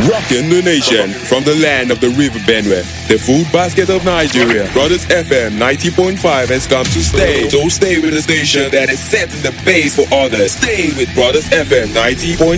Rocking the nation from the land of the river Benue, the food basket of Nigeria. Brothers FM 90.5 has come to stay. So stay with the station that is setting the pace for others. Stay with Brothers FM 90.5.